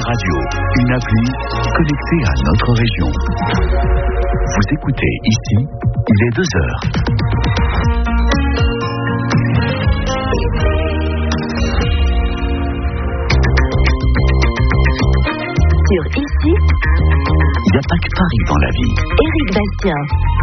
Radio, une appli connectée à notre région. Vous écoutez ici, il est 2h. Sur ici, il n'y a pas que Paris dans la vie. Éric Bastien.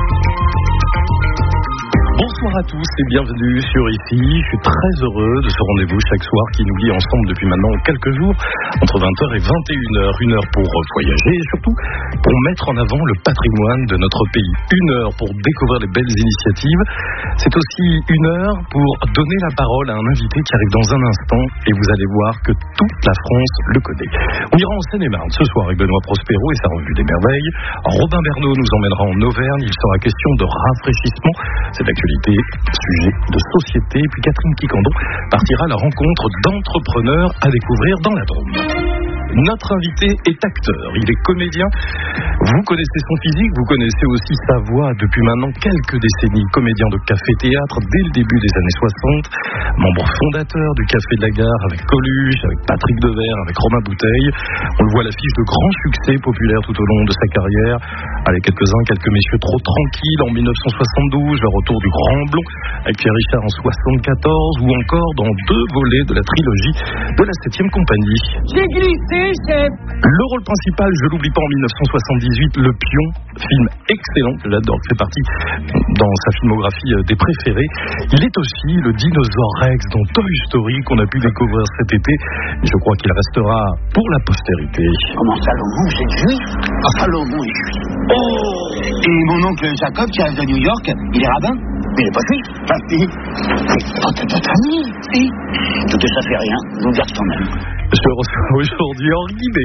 Bonsoir à tous et bienvenue sur Ici. Je suis très heureux de ce rendez-vous chaque soir qui nous lie ensemble depuis maintenant quelques jours, entre 20h et 21h. Une heure pour voyager et surtout pour mettre en avant le patrimoine de notre pays. Une heure pour découvrir les belles initiatives. C'est aussi une heure pour donner la parole à un invité qui arrive dans un instant et vous allez voir que toute la France le connaît. On ira en Seine-et-Marne ce soir avec Benoît Prospero et sa revue des merveilles. Robin Bernot nous emmènera en Auvergne. Il sera question de rafraîchissement. C'est l'actualité, sujet de société. Et puis Catherine Quicandon partira à la rencontre d'entrepreneurs à découvrir dans la Drôme. Notre invité est acteur, il est comédien. Vous connaissez son physique, vous connaissez aussi sa voix depuis maintenant quelques décennies. Comédien de café-théâtre dès le début des années 60, membre fondateur du Café de la Gare avec Coluche, avec Patrick Devers, avec Romain Bouteille. On le voit à l'affiche de grands succès populaires tout au long de sa carrière. Allez, quelques messieurs trop tranquilles en 1972, le retour du Grand Blond avec Pierre Richard en 74, ou encore dans 2 volets de la trilogie de la 7e compagnie. J'ai glissé, chef. Le rôle principal, je l'oublie pas, en 1978, Le Pion, film excellent que j'adore, qui fait partie dans sa filmographie des préférés. Il est aussi le dinosaure Rex dans Toy Story qu'on a pu découvrir cet été. Je crois qu'il restera pour la postérité. Comment Salomon, c'est juif? Salomon est juif. Oh! Et mon oncle Jacob, qui reste de New York, il est rabbin? Mais il n'est pas juif. Ah, si. C'est notre ami, si. Tout ça fait rien, je vous garde quand même. Je reçois aujourd'hui Henri Guibé.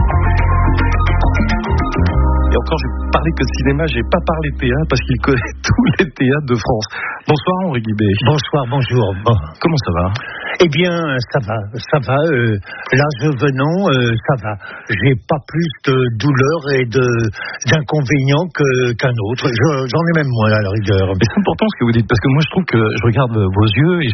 Et encore, je vais parler que cinéma, j'ai pas parlé théâtre parce qu'il connaît tous les théâtres de France. Bonsoir Henri Guibé. Bonsoir, bonjour. Bon. Comment ça va? Eh bien, ça va. L'âge venant, ça va. J'ai pas plus de douleurs et d'inconvénients qu'un autre. J'en ai même moins à la rigueur. Mais c'est important ce que vous dites, parce que moi je trouve que je regarde vos yeux et